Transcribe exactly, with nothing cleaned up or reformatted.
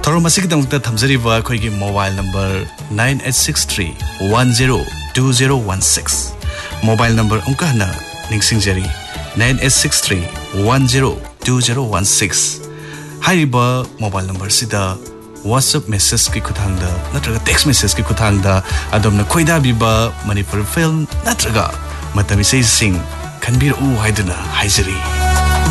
theorem असिगदमता थमजरिबा अखोइगी mobile number nine eight six three one zero two zero one six mobile number उनकाना निंगसिंगजरी nine eight six three one zero two zero one six हाइरिबा mobile number सिदा WhatsApp message की खुथांगदा नत्रगा text message की खुथांगदा अदमना खोइदाबिबा Manipur film नत्रगा मतमिसे सिंग खनबिरउ हाइदना हाइजरी